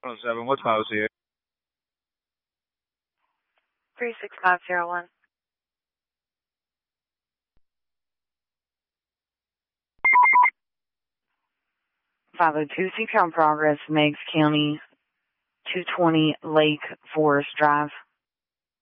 107, what's my OCA? 36501. (502) Seatown Progress, Meigs County, 220 Lake Forest Drive.